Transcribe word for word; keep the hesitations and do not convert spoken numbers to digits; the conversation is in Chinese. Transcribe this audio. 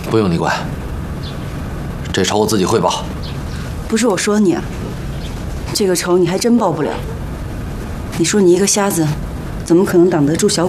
不用你管，这仇我自己会报。 不是我说你啊，这个仇你还真报不了。你说你一个瞎子，怎么可能挡得住小